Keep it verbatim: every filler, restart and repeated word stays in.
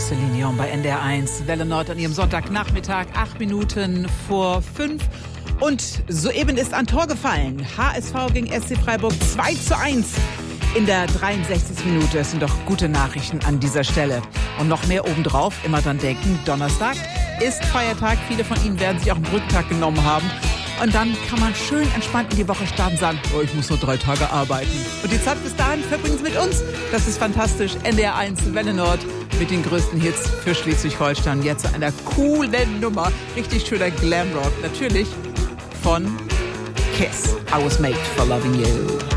Celine Dion bei N D R eins, Welle Nord an ihrem Sonntagnachmittag, acht Minuten vor fünf. Und soeben ist ein Tor gefallen. H S V gegen S C Freiburg zwei zu eins in der dreiundsechzigsten Minute. Das sind doch gute Nachrichten an dieser Stelle. Und noch mehr obendrauf, immer dran denken, Donnerstag ist Feiertag. Viele von Ihnen werden sich auch einen Brücktag genommen haben. Und dann kann man schön entspannt in die Woche starten und sagen, oh, ich muss nur drei Tage arbeiten. Und die Zeit bis dahin verbringen Sie mit uns. Das ist fantastisch. N D R eins, Welle Nord mit den größten Hits für Schleswig-Holstein. Jetzt einer coolen Nummer. Richtig schöner Glamrock. Natürlich von Kiss. I was made for loving you.